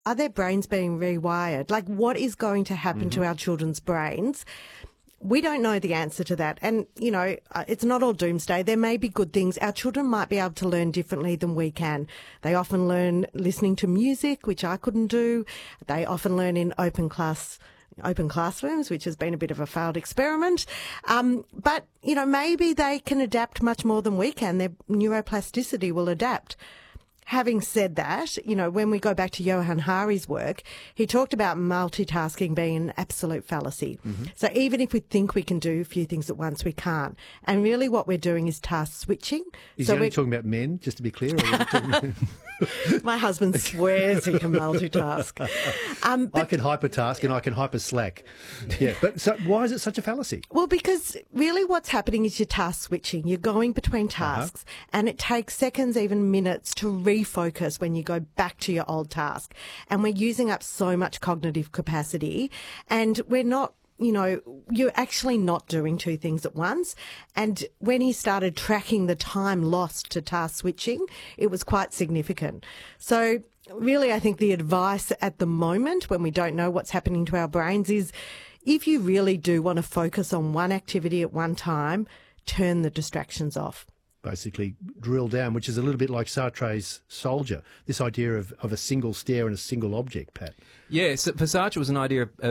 are their brains being rewired? Like, what is going to happen to our children's brains? We don't know the answer to that. And, you know, it's not all doomsday. There may be good things. Our children might be able to learn differently than we can. They often learn listening to music, which I couldn't do. They often learn in open classrooms, which has been a bit of a failed experiment. But, you know, maybe they can adapt much more than we can. Their neuroplasticity will adapt. Having said that, you know, when we go back to Johann Hari's work, he talked about multitasking being an absolute fallacy. So even if we think we can do a few things at once, we can't. And really what we're doing is task switching. Is he only talking about men, just to be clear? Or my husband swears he can multitask. I can hypertask and I can hyperslack. Yeah, but so why is it such a fallacy? Well, because really what's happening is you're task switching. You're going between tasks and it takes seconds, even minutes to refocus when you go back to your old task. And we're using up so much cognitive capacity and we're not, you know, you're actually not doing two things at once. And when he started tracking the time lost to task switching, it was quite significant. So really, I think the advice at the moment when we don't know what's happening to our brains is if you really do want to focus on one activity at one time, turn the distractions off. Basically drill down, which is a little bit like Sartre's Soldier, this idea of a single stare and a single object, Pat. Yeah, so for Sartre it was an idea of